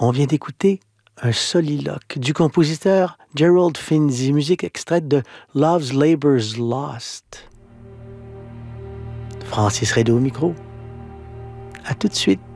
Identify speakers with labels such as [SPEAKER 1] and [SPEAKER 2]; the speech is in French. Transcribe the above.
[SPEAKER 1] On vient d'écouter un soliloque du compositeur Gerald Finzi, musique extraite de Love's Labour's Lost. Francis Rédo au micro. À tout de suite.